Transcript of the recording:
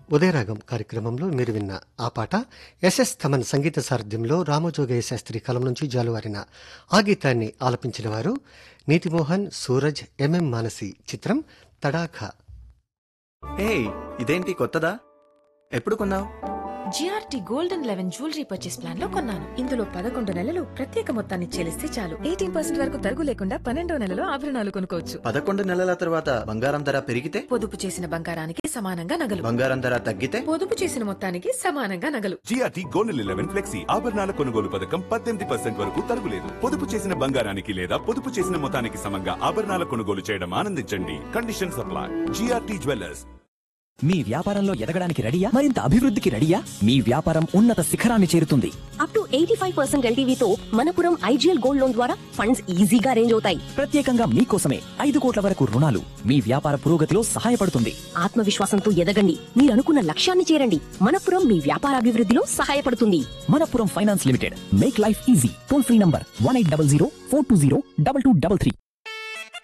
ఉదయరాగం కార్యక్రమంలో మీరు విన్న ఆ పాట ఎస్ఎస్ థమన్ సంగీత సారథ్యంలో రామజోగయ్య శాస్త్రి కలం నుంచి జాలువారిన ఆ గీతాన్ని ఆలపించిన వారు నీతిమోహన్, సూరజ్, ఎంఎం మానసి. చిత్రం తడాఖా. ఏయ్, ఇదేంటి కొత్తదా? ఎప్పుడు కొన్నావు? GRT golden 11 jewellery purchase plan లో కొన్నాను. ఇందులో 11 నెలలు ప్రత్యేక మొత్తాన్ని చెల్లిస్తే చాలు 18% వరకు తరుగు లేకుండా 12వ నెలలో ఆభరణాలు కొనుక్కోవచ్చు. 11 నెలల తర్వాత బంగారం ధర పెరిగితే? పొదుపు చేసిన బంగారానికి సమానంగా నగలు. బంగారం ధర తగ్గితే? పొదుపు చేసిన మొత్తానికి సమానంగా నగలు. జిఆర్టీ గోల్డెన్ 11 ఫ్లెక్సీ ఆభరణాల కొనుగోలు పథకం 18% వరకు తరుగులేదు. పొదుపు చేసిన బంగారానికి లేదా పొదుపు చేసిన మొత్తానికి సమంగా ఆభరణాల కొనుగోలు చేయడం ఆనందించండి. Condition supply. GRT jewellers. మీ వ్యాపారంలో ఎదగడానికి రెడీయా? మరింత అభివృద్ధికి రెడీయా? మీ వ్యాపారం ఉన్నత శిఖరాన్ని చేరుతుంది. Up to 85% ఎల్టీవీతో Manappuram IGL gold loan ద్వారా ఫండ్స్ ఈజీగా అరేంజ్ అవుతాయి. ప్రత్యేకంగా మీకోసమే 5 కోట్ల వరకు రుణాలు. మీ వ్యాపార పురోగతిలో సహాయపడుతుంది. ఆత్మవిశ్వాసంతో ఎదగండి, మీరు అనుకున్న లక్ష్యాన్ని చేరండి. మనపురం మీ వ్యాపారాభివృద్ధిలో సహాయపడుతుంది. Manappuram finance limited. Make life easy. Toll free number 1800 420 2233.